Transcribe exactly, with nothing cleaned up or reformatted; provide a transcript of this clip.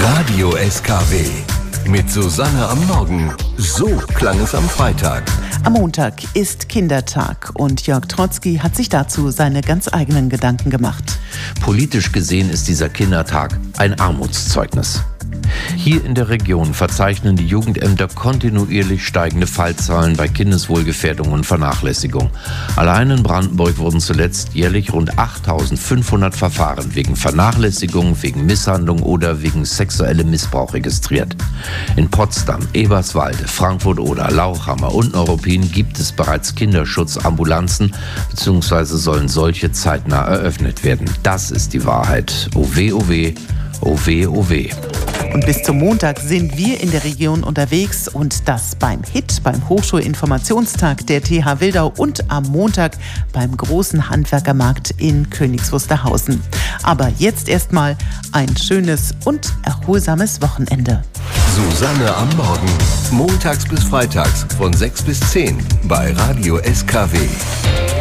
Radio S K W mit Susanne am Morgen. So klang es am Freitag. Am Montag ist Kindertag und Jörg Trotzki hat sich dazu seine ganz eigenen Gedanken gemacht. Politisch gesehen ist dieser Kindertag ein Armutszeugnis. Hier in der Region verzeichnen die Jugendämter kontinuierlich steigende Fallzahlen bei Kindeswohlgefährdung und Vernachlässigung. Allein in Brandenburg wurden zuletzt jährlich rund achttausendfünfhundert Verfahren wegen Vernachlässigung, wegen Misshandlung oder wegen sexuellem Missbrauch registriert. In Potsdam, Eberswalde, Frankfurt oder Lauchhammer und Neuruppin gibt es bereits Kinderschutzambulanzen bzw. sollen solche zeitnah eröffnet werden. Das ist die Wahrheit. Oh weh, oh weh, oh weh, oh weh. Und bis zum Montag sind wir in der Region unterwegs und das beim H I T, beim Hochschulinformationstag der T H Wildau und am Montag beim großen Handwerkermarkt in Königs Wusterhausen. Aber jetzt erstmal ein schönes und erholsames Wochenende. Susanne am Morgen. Montags bis freitags von sechs bis zehn bei Radio S K W.